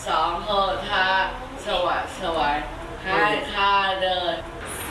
สองโหทาสวัสดิ์ให้ข้าเดิน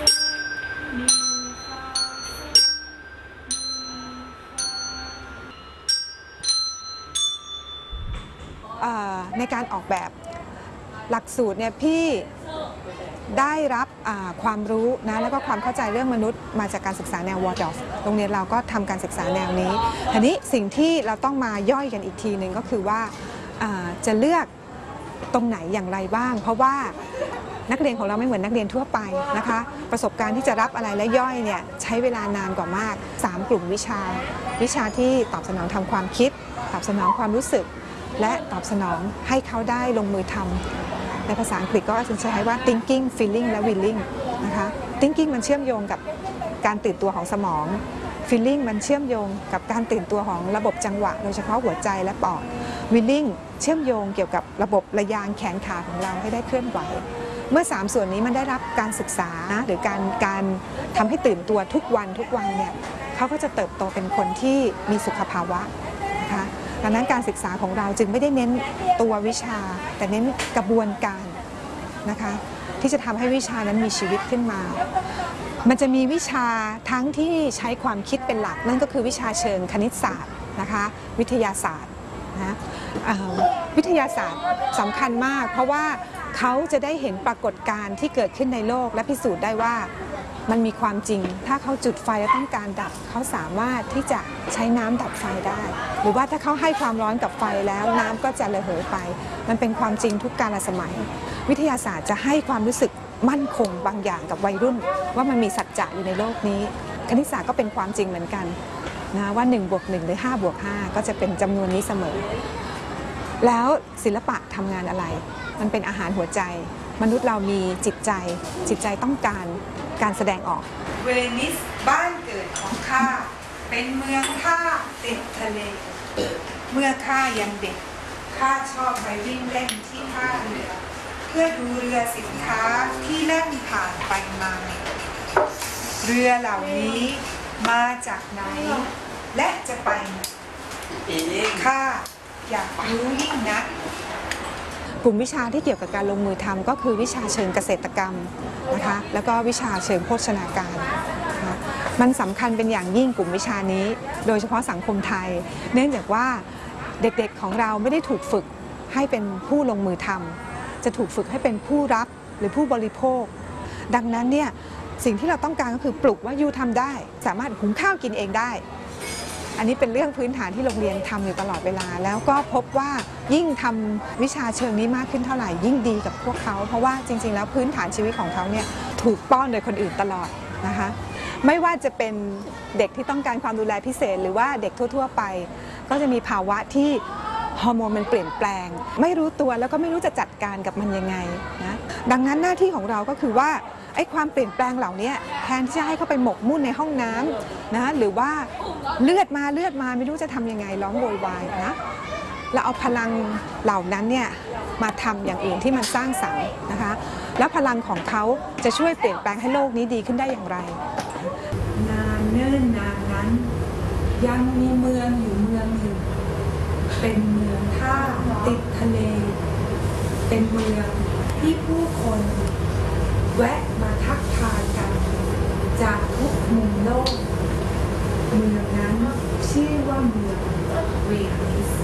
ในการออกแบบหลักสูตรเนี่ยพี่ได้รับความรู้นะแล้วก็ความเข้าใจเรื่องมนุษย์มาจากการศึกษาแนววอร์ดอฟโรงเรียนเราก็ทำการศึกษาแนวนี้ทีนี้สิ่งที่เราต้องมาย่อยกันอีกทีหนึ่งก็คือว่าจะเลือกตรงไหนอย่างไรบ้างเพราะว่านักเรียนของเราไม่เหมือนนักเรียนทั่วไปนะคะประสบการณ์ที่จะรับอะไรและย่อยเนี่ยใช้เวลานานกว่ามาก3กลุ่มวิชาที่ตอบสนองทางความคิดตอบสนองความรู้สึกและตอบสนองให้เขาได้ลงมือทำในภาษาอังกฤษก็จะใช้ว่า thinking feeling และ willing นะคะ thinking มันเชื่อมโยงกับการตื่นตัวของสมอง feeling มันเชื่อมโยงกับการตื่นตัวของระบบจังหวะโดยเฉพาะหัวใจและปอด willing เชื่อมโยงเกี่ยวกับระบบระยางแขนขาของเราให้ได้เคลื่อนไหวเมื่อ3ส่วนนี้มันได้รับการศึกษาหรือการทำให้ตื่นตัวทุกวันเนี่ยเขาก็จะเติบโตเป็นคนที่มีสุขภาวะนะคะดังนั้นการศึกษาของเราจึงไม่ได้เน้นตัววิชาแต่เน้นกระบวนการนะคะที่จะทำให้วิชานั้นมีชีวิตขึ้นมามันจะมีวิชาทั้งที่ใช้ความคิดเป็นหลักนั่นก็คือวิชาเชิงคณิตศาสตร์นะคะวิทยาศาสตร์นะวิทยาศาสตร์สำคัญมากเพราะว่าเขาจะได้เห็นปรากฏการณ์ที่เกิดขึ้นในโลกและพิสูจน์ได้ว่ามันมีความจริงถ้าเขาจุดไฟและต้องการดับเขาสามารถที่จะใช้น้ำดับไฟได้หรือว่าถ้าเขาให้ความร้อนกับไฟแล้วน้ำก็จะระเหยไปมันเป็นความจริงทุกกาลสมัยวิทยาศาสตร์จะให้ความรู้สึกมั่นคงบางอย่างกับวัยรุ่นว่ามันมีสัจจะอยู่ในโลกนี้คณิตศาสตร์ก็เป็นความจริงเหมือนกันนะว่า1+1หรือ5+5ก็จะเป็นจำนวนนี้เสมอแล้วศิลปะทำงานอะไรมันเป็นอาหารหัวใจมนุษย์เรามีจิตใจต้องการแสดงออกเวนิสบ้านเกิดของข้าเป็นเมืองท่าติดทะเลเมื่อข้ายังเด็กข้าชอบไปวิ่งเล่นที่ท่าเรือเพื่อดูเรือสินค้าที่แล่นผ่านไปมาเรือเหล่านี้มาจากไหนและจะไปข้าอยากรู้ยิ่งนักกลุ่มวิชาที่เกี่ยวกับการลงมือทำก็คือวิชาเชิงเกษตรกรรมนะคะแล้วก็วิชาเชิงโภชนาการนะคะมันสำคัญเป็นอย่างยิ่งกลุ่มวิชานี้โดยเฉพาะสังคมไทยเนื่องจากว่าเด็กๆของเราไม่ได้ถูกฝึกให้เป็นผู้ลงมือทำจะถูกฝึกให้เป็นผู้รับหรือผู้บริโภคดังนั้นเนี่ยสิ่งที่เราต้องการก็คือปลุกว่ายูทำได้สามารถหุงข้าวกินเองได้อันนี้เป็นเรื่องพื้นฐานที่โรงเรียนทำอยู่ตลอดเวลาแล้วก็พบว่ายิ่งทำวิชาเชิงนี้มากขึ้นเท่าไหร่ยิ่งดีกับพวกเขาเพราะว่าจริงๆแล้วพื้นฐานชีวิตของเขาเนี่ยถูกป้อนโดยคนอื่นตลอดนะคะไม่ว่าจะเป็นเด็กที่ต้องการความดูแลพิเศษหรือว่าเด็กทั่วๆไปก็จะมีภาวะที่ฮอร์โมนมันเปลี่ยนแปลงไม่รู้ตัวแล้วก็ไม่รู้จะจัดการกับมันยังไงนะดังนั้นหน้าที่ของเราก็คือว่าไอ้ความเปลี่ยนแปลงเหล่านี้แทนที่จะให้เขาไปหมกมุ่นในห้องน้ำนะหรือว่าเลือดมาไม่รู้จะทำยังไงร้องโวยวายนะเราเอาพลังเหล่านั้นเนี่ยมาทำอย่างอื่นที่มันสร้างสรรค์นะคะแล้วพลังของเขาจะช่วยเปลี่ยนแปลงให้โลกนี้ดีขึ้นได้อย่างไรนานเนิ่นนานนั้นยังมีเมืองอยู่เมืองหนึ่งเป็นเมืองท่าติดทะเลเป็นเมืองที่ผู้คนแวะมาทักทายกันจากทุกมุมโลกเมืองนั้นชื่อว่าเมืองเวนิส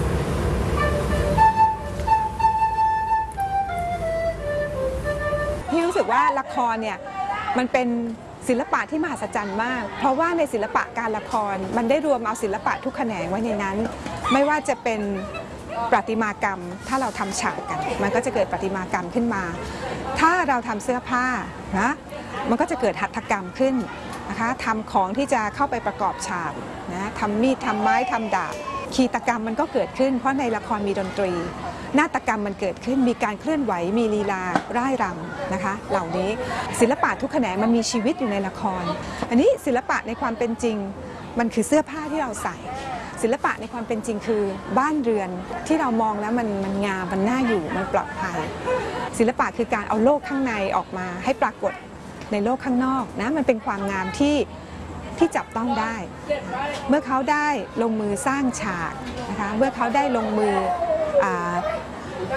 พี่รู้สึกว่าละครเนี่ยมันเป็นศิลปะที่มหัศจรรย์มากเพราะว่าในศิลปะการละครมันได้รวมเอาศิลปะทุกแขนงไว้ในนั้นไม่ว่าจะเป็นประติมากรรมถ้าเราทำฉากกันมันก็จะเกิดประติมากรรมขึ้นมาถ้าเราทำเสื้อผ้านะมันก็จะเกิดหัตถกรรมขึ้นนะคะทำของที่จะเข้าไปประกอบฉากนะทำมีดทำไม้ทำดาบคีตกรรมมันก็เกิดขึ้นเพราะในละครมีดนตรีนาฏกรรมมันเกิดขึ้นมีการเคลื่อนไหวมีลีลาร่ายรำนะคะเหล่านี้ศิลปะทุกแขนงมันมีชีวิตอยู่ในละครอันนี้ศิลปะในความเป็นจริงมันคือเสื้อผ้าที่เราใส่ศิลปะในความเป็นจริงคือบ้านเรือนที่เรามองแล้วมันงามมันน่าอยู่มันปลอดภัยศิลปะคือการเอาโลกข้างในออกมาให้ปรากฏในโลกข้างนอกนะมันเป็นความงามที่จับต้องได้เมื่อเขาได้ลงมือสร้างฉากนะคะเมื่อเขาได้ลงมือ